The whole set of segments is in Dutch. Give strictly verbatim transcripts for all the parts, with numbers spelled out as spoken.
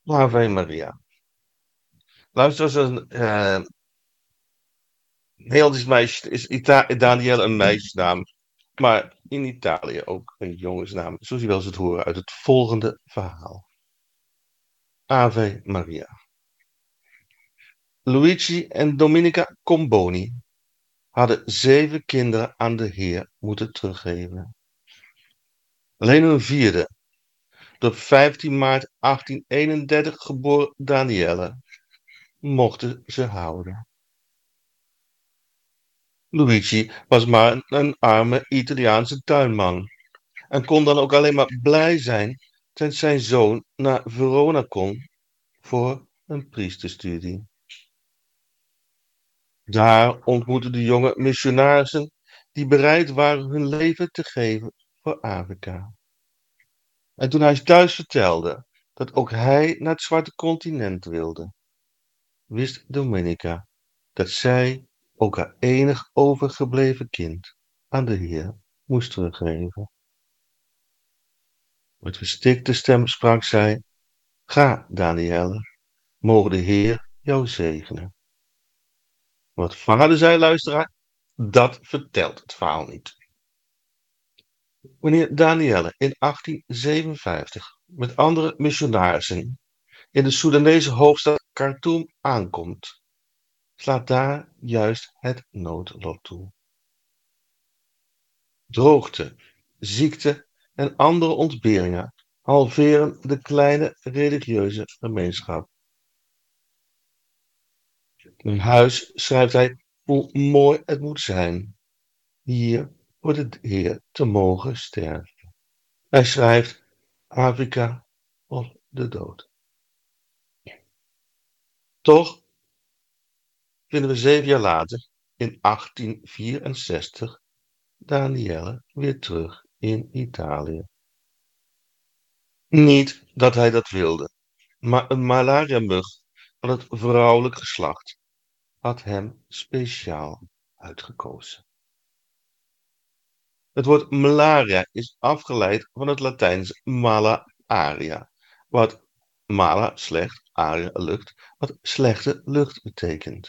Ave Maria. Luister eens, een, eh, Nederlands meisje is Ita Danielle een meisjesnaam, maar in Italië ook een jongensnaam, zoals je wel zult horen uit het volgende verhaal. Ave Maria. Luigi en Domenica Comboni hadden zeven kinderen aan de Heer moeten teruggeven. Alleen hun vierde, de op vijftien maart achttienhonderdeenendertig geboren Danielle, mochten ze houden. Luigi was maar een arme Italiaanse tuinman en kon dan ook alleen maar blij zijn dat zijn zoon naar Verona kon voor een priesterstudie. Daar ontmoette de jonge missionarissen die bereid waren hun leven te geven voor Afrika. En toen hij thuis vertelde dat ook hij naar het Zwarte Continent wilde, wist Dominica dat zij ook haar enig overgebleven kind aan de Heer moest teruggeven. Met verstikte stem sprak zij: Ga, Danielle, mogen de Heer jou zegenen. Wat vader zei, luisteraar, dat vertelt het verhaal niet. Wanneer Danielle in achttienzevenenvijftig met andere missionarissen in de Soedanese hoofdstad Khartoum aankomt, slaat daar juist het noodlot toe. Droogte, ziekte en andere ontberingen halveren de kleine religieuze gemeenschap. In huis schrijft hij hoe mooi het moet zijn hier voor de Heer te mogen sterven. Hij schrijft Afrika of de dood. Toch vinden we zeven jaar later, in achttienvierenzestig, Danielle weer terug in Italië. Niet dat hij dat wilde, maar een malaria-mug van het vrouwelijk geslacht had hem speciaal uitgekozen. Het woord malaria is afgeleid van het Latijns mala aria, wat mala slecht, aria lucht, wat slechte lucht betekent.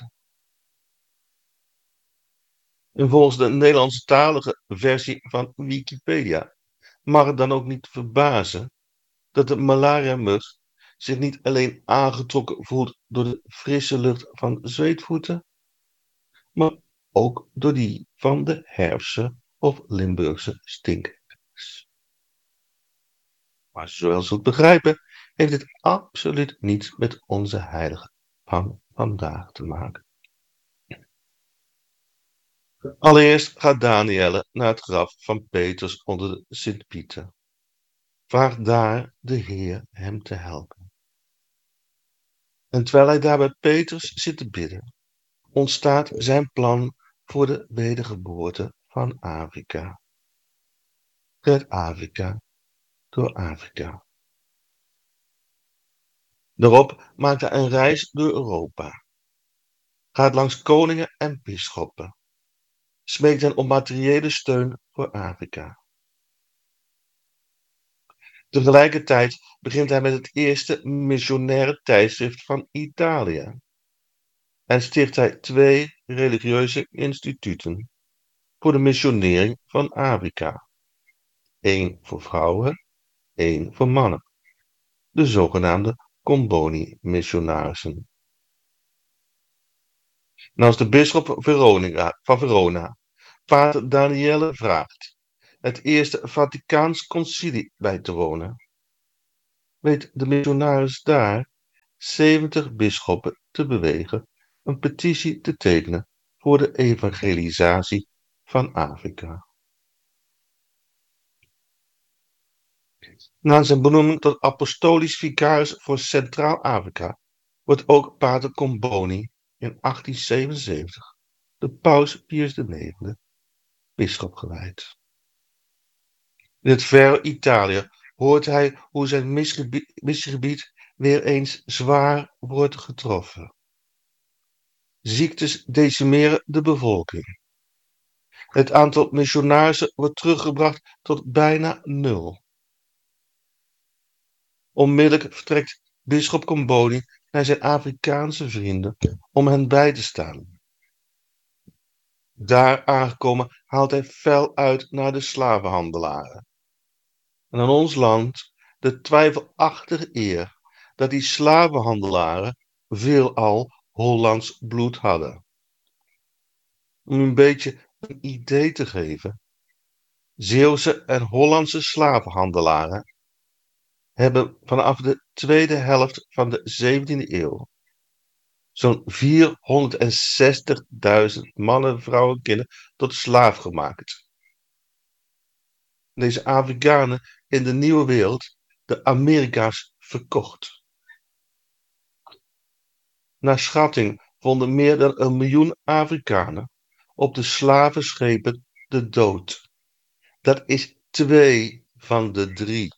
En volgens de Nederlandstalige versie van Wikipedia mag het dan ook niet verbazen dat de malaria-mug zich niet alleen aangetrokken voelt door de frisse lucht van zweetvoeten, maar ook door die van de herfstse of Limburgse stinkers. Maar zoals u begrijpen, heeft dit absoluut niets met onze heilige van vandaag te maken. Allereerst gaat Danielle naar het graf van Petrus onder de Sint-Pieter. Vraagt daar de Heer hem te helpen. En terwijl hij daar bij Petrus zit te bidden, ontstaat zijn plan voor de wedergeboorte van Afrika. Red Afrika door Afrika. Daarop maakt hij een reis door Europa. Gaat langs koningen en bisschoppen. Smeekt hen om materiële steun voor Afrika. Tegelijkertijd begint hij met het eerste missionaire tijdschrift van Italië. En sticht hij twee religieuze instituten voor de missionering van Afrika. Eén voor vrouwen, één voor mannen. De zogenaamde Comboni-missionarissen. En als de bisschop Veronica, van Verona pater Danielle vraagt het eerste Vaticaans concilie bij te wonen, weet de missionaris daar zeventig bisschoppen te bewegen een petitie te tekenen voor de evangelisatie van Afrika. Na zijn benoeming tot apostolisch vicaris voor Centraal-Afrika wordt ook pater Comboni in achttienzevenenzeventig de paus Pius de negende bisschop gewijd. In het verre Italië hoort hij hoe zijn missiegebied weer eens zwaar wordt getroffen. Ziektes decimeren de bevolking. Het aantal missionarissen wordt teruggebracht tot bijna nul. Onmiddellijk vertrekt bisschop Comboni naar zijn Afrikaanse vrienden om hen bij te staan. Daar aangekomen haalt hij fel uit naar de slavenhandelaren. En aan ons land de twijfelachtige eer dat die slavenhandelaren veelal Hollands bloed hadden. Om u een beetje een idee te geven, Zeeuwse en Hollandse slavenhandelaren hebben vanaf de tweede helft van de zeventiende eeuw zo'n vierhonderdzestigduizend mannen, vrouwen en kinderen tot slaaf gemaakt. Deze Afrikanen in de nieuwe wereld, de Amerika's, verkocht. Naar schatting vonden meer dan een miljoen Afrikanen op de slavenschepen de dood. Dat is twee van de drie.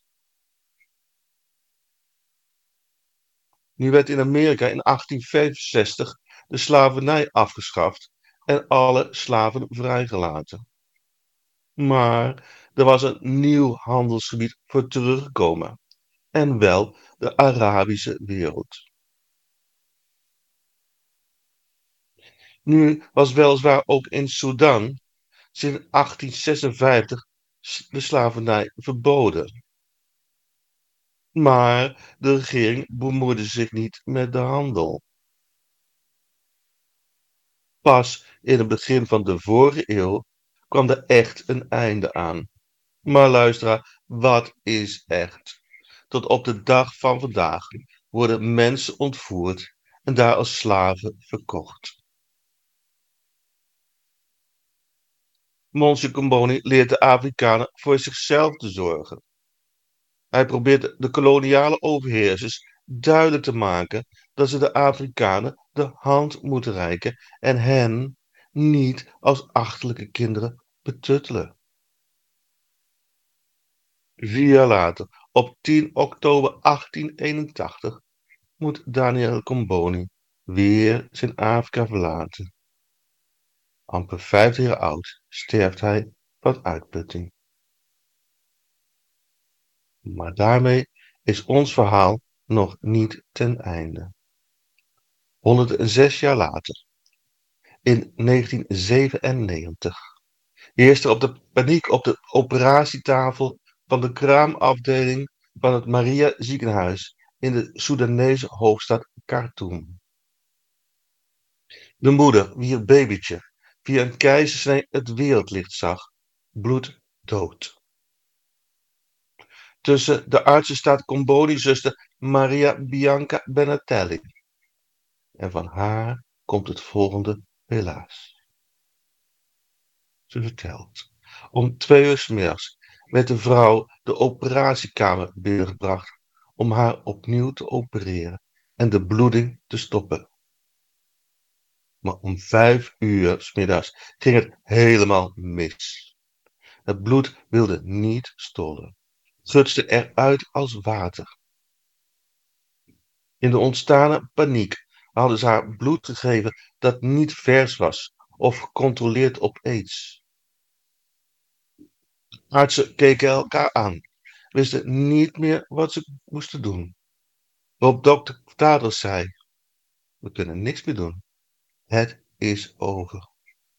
Nu werd in Amerika in achttienvijfenzestig de slavernij afgeschaft en alle slaven vrijgelaten. Maar er was een nieuw handelsgebied voor teruggekomen, en wel de Arabische wereld. Nu was weliswaar ook in Sudan sinds achttienzesenvijftig de slavernij verboden. Maar de regering bemoeide zich niet met de handel. Pas in het begin van de vorige eeuw kwam er echt een einde aan. Maar luisteraar, wat is echt? Tot op de dag van vandaag worden mensen ontvoerd en daar als slaven verkocht. Monsieur Comboni leert de Afrikanen voor zichzelf te zorgen. Hij probeert de koloniale overheersers duidelijk te maken dat ze de Afrikanen de hand moeten reiken en hen niet als achterlijke kinderen betuttelen. Vier jaar later, op tien oktober achttieneenentachtig, moet Daniel Comboni weer zijn Afrika verlaten. Amper vijftig jaar oud sterft hij van uitputting. Maar daarmee is ons verhaal nog niet ten einde. honderdzes jaar later, in negentienzevenennegentig, heerste op de paniek op de operatietafel van de kraamafdeling van het Maria ziekenhuis in de Soedanese hoofdstad Khartoum. De moeder, wier babytje via een keizersnee het wereldlicht zag, bloeddood. Tussen de artsen staat Comboni-zuster Maria Bianca Benatelli. En van haar komt het volgende helaas. Ze vertelt. Om twee uur 's middags werd de vrouw de operatiekamer binnengebracht om haar opnieuw te opereren en de bloeding te stoppen. Maar om vijf uur 's middags ging het helemaal mis. Het bloed wilde niet stollen, gutste eruit als water. In de ontstane paniek hadden ze haar bloed gegeven dat niet vers was of gecontroleerd op aids. Artsen keken elkaar aan, wisten niet meer wat ze moesten doen. Waarop dokter Tadros zei: we kunnen niks meer doen. Het is over.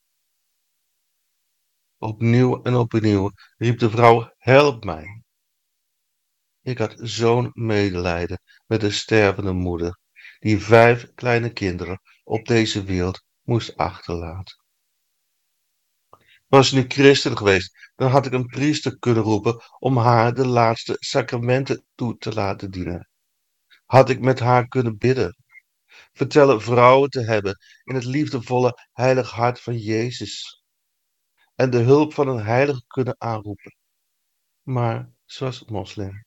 Opnieuw en opnieuw riep de vrouw: help mij. Ik had zo'n medelijden met de stervende moeder, die vijf kleine kinderen op deze wereld moest achterlaten. Was ze nu christen geweest, dan had ik een priester kunnen roepen om haar de laatste sacramenten toe te laten dienen. Had ik met haar kunnen bidden, vertellen vrouwen te hebben in het liefdevolle heilig hart van Jezus en de hulp van een heilige kunnen aanroepen. Maar ze was moslim.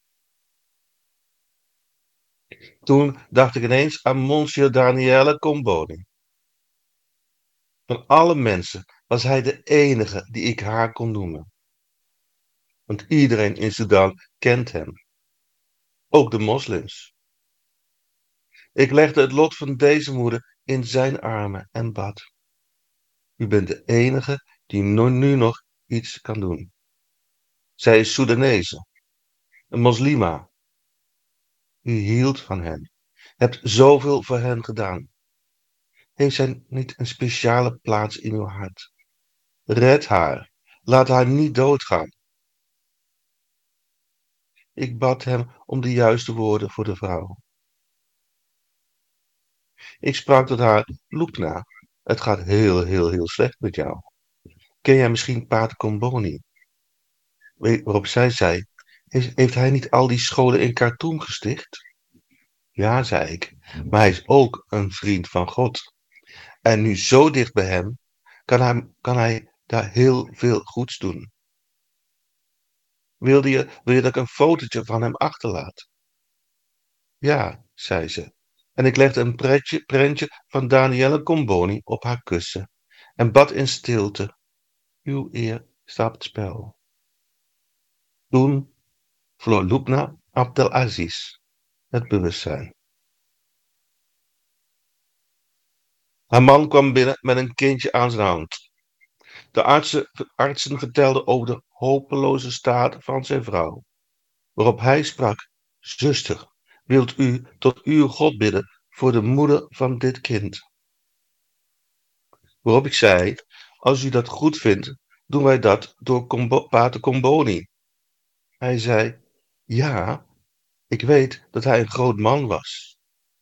Toen dacht ik ineens aan Monsieur Daniele Comboni. Van alle mensen was hij de enige die ik haar kon noemen. Want iedereen in Sudan kent hem. Ook de moslims. Ik legde het lot van deze moeder in zijn armen en bad. U bent de enige die nu nog iets kan doen. Zij is Soedanese, een moslima. U hield van hen, hebt zoveel voor hen gedaan. Heeft zij niet een speciale plaats in uw hart? Red haar, laat haar niet doodgaan. Ik bad hem om de juiste woorden voor de vrouw. Ik sprak tot haar, Lubna, het gaat heel, heel, heel slecht met jou. Ken jij misschien Pater Comboni? Waarop zij zei, heeft, heeft hij niet al die scholen in Khartoum gesticht? Ja, zei ik, maar hij is ook een vriend van God. En nu zo dicht bij hem, kan hij, kan hij daar heel veel goeds doen. Wilde je, wil je dat ik een fotootje van hem achterlaat? Ja, zei ze. En ik legde een prentje, prentje van Daniele Comboni op haar kussen en bad in stilte, uw eer staat op het spel. Toen verloor Lubna Abdelaziz het bewustzijn. Haar man kwam binnen met een kindje aan zijn hand. De artsen, artsen vertelden over de hopeloze staat van zijn vrouw, waarop hij sprak, zuster, wilt u tot uw God bidden voor de moeder van dit kind? Waarop ik zei, als u dat goed vindt, doen wij dat door Combo, Pater Comboni. Hij zei, ja, ik weet dat hij een groot man was.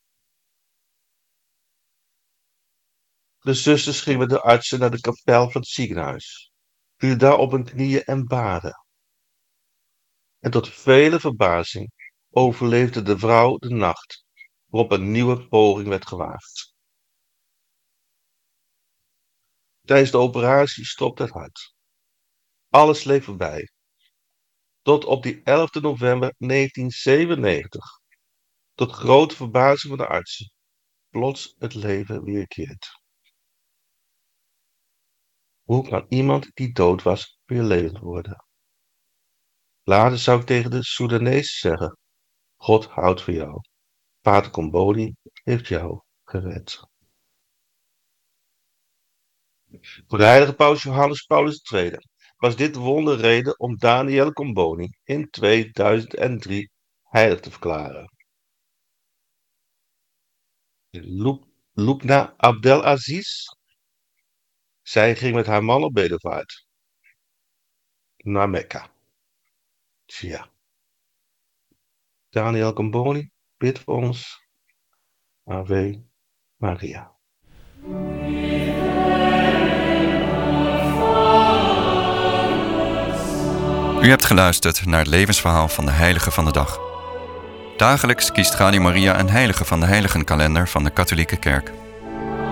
De zusters gingen met de artsen naar de kapel van het ziekenhuis, vielen daar op hun knieën en baden. En tot vele verbazing overleefde de vrouw de nacht, waarop een nieuwe poging werd gewaagd. Tijdens de operatie stopte het hart. Alles leek voorbij. Tot op die elfde november negentienzevenennegentig, tot grote verbazing van de artsen, plots het leven weerkeert. Hoe kan iemand die dood was weer levend worden? Later zou ik tegen de Soedanezen zeggen, God houdt van jou. Pater Comboni heeft jou gered. Voor de heilige paus Johannes Paulus de Tweede was dit wonderreden om Daniele Comboni in tweeduizend drie heilig te verklaren. Lubna Abdelaziz, zij ging met haar man op bedevaart naar Mekka. Tja. Daniele Comboni, bid voor ons. Ave Maria. U hebt geluisterd naar het levensverhaal van de heilige van de dag. Dagelijks kiest Radio Maria een heilige van de heiligenkalender van de katholieke kerk.